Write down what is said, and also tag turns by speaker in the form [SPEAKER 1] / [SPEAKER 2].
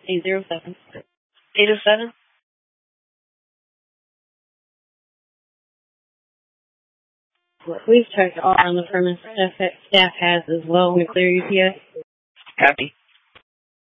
[SPEAKER 1] 807. 807? Please check all on the premise staff has as well. We clear UPS.
[SPEAKER 2] Copy.